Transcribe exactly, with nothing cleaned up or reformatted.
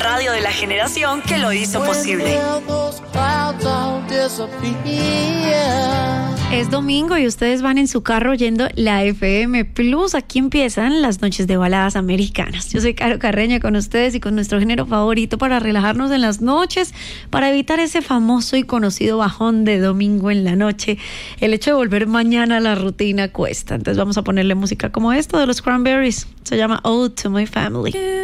radio de la generación que lo hizo posible. Es domingo y ustedes van en su carro oyendo la F M Plus. Aquí empiezan las noches de baladas americanas. Yo soy Caro Carreño con ustedes y con nuestro género favorito para relajarnos en las noches, para evitar ese famoso y conocido bajón de domingo en la noche. El hecho de volver mañana a la rutina cuesta. Entonces vamos a ponerle música como esto de los Cranberries. Se llama Ode to My Family.